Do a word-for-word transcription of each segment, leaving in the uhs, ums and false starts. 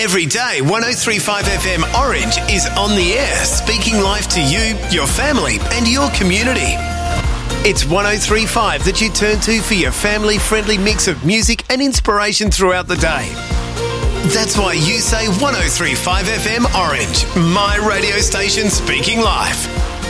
Every day, one oh three point five F M Orange is on the air, speaking life to you, your family and your community. It's one oh three point five that you turn to for your family-friendly mix of music and inspiration throughout the day. That's why you say one oh three point five F M Orange, my radio station speaking life.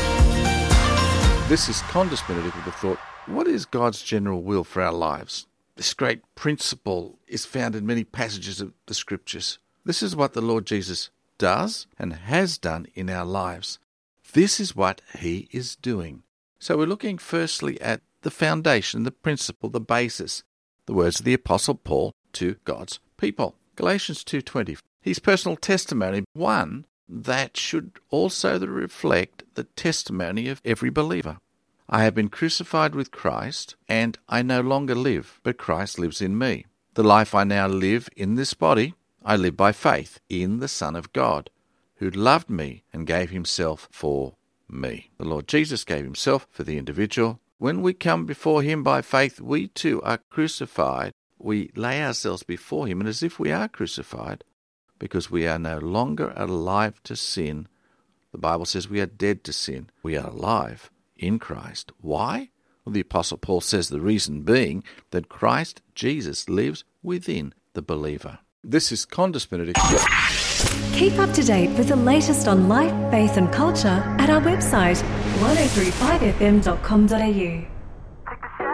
This is Condis Benedict with the thought, what is God's general will for our lives? This great principle is found in many passages of the Scriptures. This is what the Lord Jesus does and has done in our lives. This is what he is doing. So we're looking firstly at the foundation, the principle, the basis, the words of the Apostle Paul to God's people. Galatians two twenty, his personal testimony, one that should also reflect the testimony of every believer. I have been crucified with Christ, and I no longer live, but Christ lives in me. The life I now live in this body, I live by faith in the Son of God, who loved me and gave himself for me. The Lord Jesus gave himself for the individual. When we come before him by faith, we too are crucified. We lay ourselves before him, and as if we are crucified, because we are no longer alive to sin. The Bible says we are dead to sin. We are alive in Christ. Why? Well, the Apostle Paul says the reason being that Christ Jesus lives within the believer. This is Condis Benedict. Keep up to date with the latest on life, faith and culture at our website one oh three five f m dot com dot a u.